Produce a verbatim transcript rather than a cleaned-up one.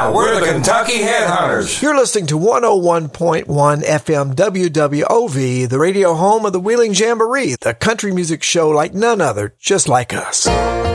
Yeah, we're the Kentucky Headhunters. You're listening to one oh one point one F M W W O V, the radio home of the Wheeling Jamboree, the country music show like none other, just like us.